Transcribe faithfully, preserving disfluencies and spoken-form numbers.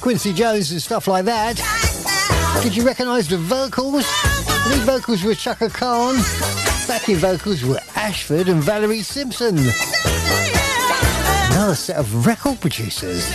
Quincy Jones and stuff like that. Did you recognise the vocals? Lead vocals were Chaka Khan. Backing vocals were Ashford and Valerie Simpson. Another set of record producers.